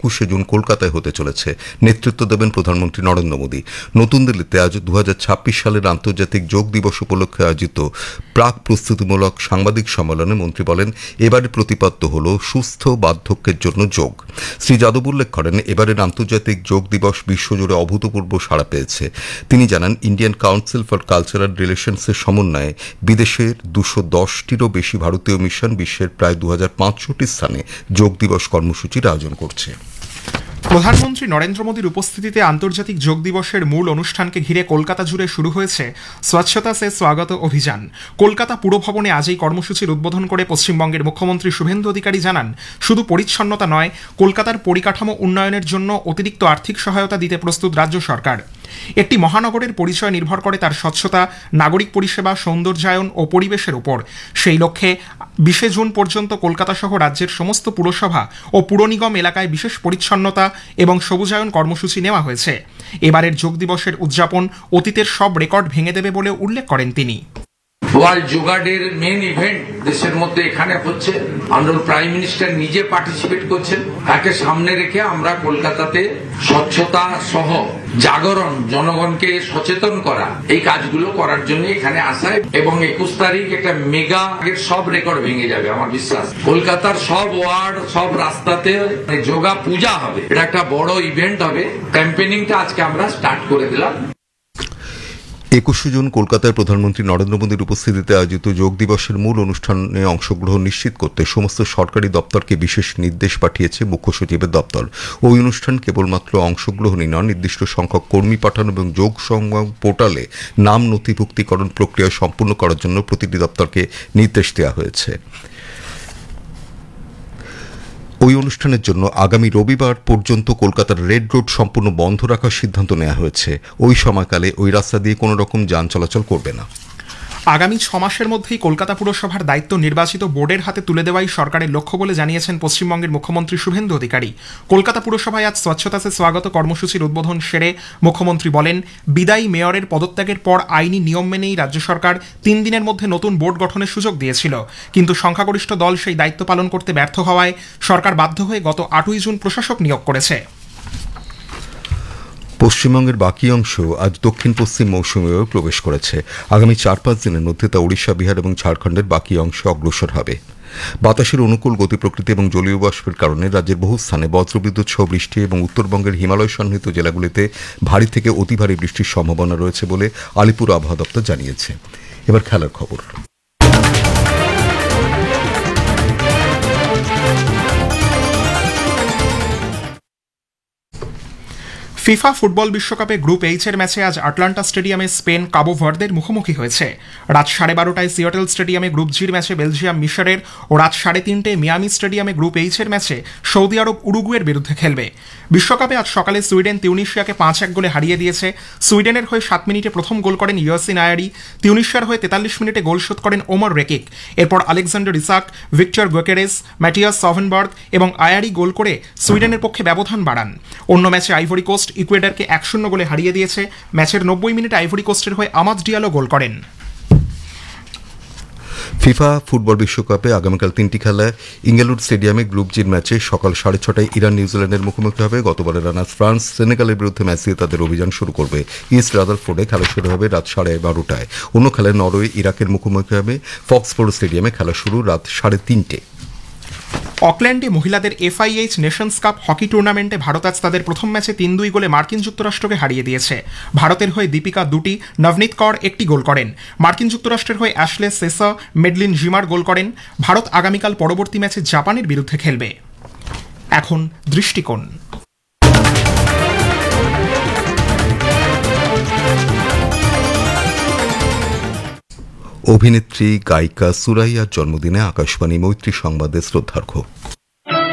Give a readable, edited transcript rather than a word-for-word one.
21শে June কলকাতায় হতে চলেছে। নেতৃত্ব দেবেন প্রধানমন্ত্রী নরেন্দ্র মোদী। নতুন দিল্লিতে আজ 2026 সালের আন্তর্জাতিক যোগ দিবস উপলক্ষে আয়োজিত প্রাক প্রস্তুতিমূলক সাংবাদিক সম্মেলনে মন্ত্রী বলেন, এবারের প্রতিপাদ্য হল সুস্থ বার্ধক্যের জন্য যোগ। শ্রী যাদব উল্লেখ করেন, এবারের আন্তর্জাতিক যোগ দিবস বিশ্বজুড়ে অভূতপূর্ব সাড়া পেয়েছে। তিনি জানান, ইন্ডিয়ান কাউন্সিল ফর কালচারাল রিলেশনসের সমন্বয়ে বিদেশের 210টিরও বেশি ভারতীয় মিশন বিশ্বের প্রায় 2500টি স্থানে যোগ দিবস কর্মসূচির আয়োজন করছে। প্রধানমন্ত্রী নরেন্দ্র মোদীর উপস্থিতিতে আন্তর্জাতিক যোগ দিবসের মূল অনুষ্ঠানকে ঘিরে কলকাতা জুড়ে শুরু হয়েছে স্বচ্ছতা সে স্বাগত অভিযান। কলকাতা পুরভবনে আজ এই কর্মসূচির উদ্বোধন করে পশ্চিমবঙ্গের মুখ্যমন্ত্রী শুভেন্দু অধিকারী জানান, শুধু পরিচ্ছন্নতা নয়, কলকাতার পরিকাঠামো উন্নয়নের জন্য অতিরিক্ত আর্থিক সহায়তা দিতে প্রস্তুত রাজ্য সরকার। একটি মহানগরের পরিচয় নির্ভর করে তার স্বচ্ছতা, নাগরিক পরিষেবা, সৌন্দর্যায়ন ও পরিবেশের উপর। সেই লক্ষ্যে 20 জুন পর্যন্ত কলকাতা সহ রাজ্যের সমস্ত পুরসভা ও পুর নিগম এলাকায় বিশেষ পরিচ্ছন্নতা এবং সবুজায়ন কর্মসূচি নেওয়া হয়েছে। এবারের যোগ দিবসের উদযাপন অতীতের সব রেকর্ড ভেঙে দেবে বলে উল্লেখ করেন তিনি। ওয়ার্ল্ড যোগা ডের মেন ইভেন্ট দেশের মধ্যে এখানে হচ্ছে, অনারেবল প্রাইম মিনিস্টার নিজে পার্টিসিপেট করছেন। তাকে সামনে রেখে আমরা কলকাতাতে স্বচ্ছতা সহ জাগরণ, জনগণকে সচেতন করা, এই কাজগুলো করার জন্য এখানে আসা। এবং 21 তারিখ একটা মেগা সব রেকর্ড ভেঙে যাবে আমার বিশ্বাস। কলকাতার সব ওয়ার্ড, সব রাস্তাতে যোগা পূজা হবে। এটা একটা বড় ইভেন্ট হবে। ক্যাম্পেনিংটা আজকে আমরা স্টার্ট করে দিলাম। 21শে জুন কলকাতায় প্রধানমন্ত্রী নরেন্দ্র মোদীর উপস্থিতিতে আয়োজিত যোগ দিবসের মূল অনুষ্ঠানে অংশগ্রহণ নিশ্চিত করতে সমস্ত সরকারি দপ্তরকে বিশেষ নির্দেশ পাঠিয়েছে মুখ্য সচিবের দপ্তর। ওই অনুষ্ঠান কেবলমাত্র অংশগ্রহণই নয়, নির্দিষ্ট সংখ্যক কর্মী পাঠানো এবং যোগ সংবাদ পোর্টালে নাম নথিভুক্তিকরণ প্রক্রিয়া সম্পূর্ণ করার জন্য প্রতিটি দপ্তরকে নির্দেশ দেওয়া হয়েছে। ওই অনুষ্ঠানের জন্য আগামী রবিবার পর্যন্ত কলকাতার রেড রোড সম্পূর্ণ বন্ধ রাখার সিদ্ধান্ত নেওয়া হয়েছে। ওই সময়কালে ওই রাস্তা দিয়ে কোনো রকম যান চলাচল করবে না। আগামী 6 মাসের মধ্যেই কলকাতা পুরসভার দায়িত্ব নির্বাচিত বোর্ডের হাতে তুলে দেওয়াই সরকারের লক্ষ্য বলে জানিয়েছেন পশ্চিমবঙ্গের মুখ্যমন্ত্রী শুভেন্দু অধিকারী। কলকাতা পুরসভায় আজ স্বচ্ছতা সে স্বাগত কর্মসূচির উদ্বোধন সেরে মুখ্যমন্ত্রী বলেন, বিদায়ী মেয়রের পদত্যাগের পর আইনি নিয়ম মেনেই রাজ্য সরকার 3 দিনের মধ্যে নতুন বোর্ড গঠনের সুযোগ দিয়েছিল, কিন্তু সংখ্যাগরিষ্ঠ দল সেই দায়িত্ব পালন করতে ব্যর্থ হওয়ায় সরকার বাধ্য হয়ে গত 8ই জুন প্রশাসক নিয়োগ করেছে। পশ্চিমবঙ্গের বাকি অংশ আজ দক্ষিণ পশ্চিম মৌসুমে প্রবেশ করেছে। আগামী 4-5 দিনের মধ্যে তা উড়িষ্যা, বিহার এবং ঝাড়খণ্ডের বাকি অংশে অগ্রসর হবে। বাতাসের অনুকূল গতি প্রকৃতি এবং জলীয় বাষ্পের কারণে রাজ্যের বহু স্থানে বজ্রবিদ্যুৎ সহ বৃষ্টি এবং উত্তরবঙ্গের হিমালয় সন্নিহিত জেলাগুলিতে ভারী থেকে অতি ভারী বৃষ্টির সম্ভাবনা রয়েছে বলে আলিপুর আবহাওয়া দপ্তর জানিয়েছে। এবার খেলার খবর। ফিফা ফুটবল বিশ্বকাপে গ্রুপ এইচ এর ম্যাচে আজ আটলান্টা স্টেডিয়ামে স্পেন কাবো ভার্দের মুখোমুখি হয়েছে। রাত 12:30টায় সিয়াটেল স্টেডিয়ামে গ্রুপ জির ম্যাচে বেলজিয়াম মিশরের ও রাত 3:30টায় মিয়ামি স্টেডিয়ামে গ্রুপ এইচ এর ম্যাচে সৌদি আরব উরুগুয়ের বিরুদ্ধে খেলবে। বিশ্বকাপে আজ সকালে সুইডেন তিউনিশিয়াকে 5-1 গোলে হারিয়ে দিয়েছে। সুইডেনের হয়ে 7 মিনিটে প্রথম গোল করেন ইয়াসিন আয়ারি। তিউনিশিয়ার হয়ে 43 মিনিটে গোল শোধ করেন ওমর রেকিক। এরপর আলেকজান্ডার ইসাক, ভিক্টর গোকেরেস, ম্যাটিয়াস সভেনবার্গ এবং আয়ারি গোল করে সুইডেনের পক্ষে ব্যবধান বাড়ান। অন্য ম্যাচে আইভরি কোস্ট ইকুয়েডরকে 1-0 গোলে হারিয়ে দিয়েছে। ম্যাচের 90 মিনিটে আইভরি কোস্টের হয়ে আমাদ ডিয়ালো গোল করেন। ফিফা ফুটবল বিশ্বকাপে আগামীকাল 3টি খেলায় ইঙ্গেলউড স্টেডিয়ামে গ্রুপ জির ম্যাচে সকাল 6:30টায় ইরান নিউজিল্যান্ডের মুখোমুখি হবে। গতবারের রানার্স ফ্রান্স সেনেগালের বিরুদ্ধে ম্যাচ দিয়ে তাদের অভিযান শুরু করবে। ইস্ট রাদারফোর্ডে খেলা শুরু হবে রাত 12:30টায়। অন্য খেলায় নরওয়ে ইরাকের মুখোমুখি হবে ফক্সফোর্ড স্টেডিয়ামে। খেলা শুরু রাত 3:30টায়। অকল্যান্ডে মহিলাদের FIH নেশনস কাপ হকি টুর্নামেন্টে ভারত আজ তাদের প্রথম ম্যাচে 3-2 গোলে মার্কিন যুক্তরাষ্ট্রকে হারিয়ে দিয়েছে। ভারতের হয়ে দীপিকা 2টি, নবনীত কৌর 1টি গোল করেন। মার্কিন যুক্তরাষ্ট্রের হয়ে অ্যাশলে সেসা, মেডলিন জিমার গোল করেন। ভারত আগামীকাল পরবর্তী ম্যাচে জাপানের বিরুদ্ধে খেলবে। এখন দৃষ্টিকোণ। অভিনেত্রী গায়িকা সুরাইয়ার জন্মদিনে আকাশবাণী মৈত্রী সংবাদে শ্রদ্ধার্ঘ্য।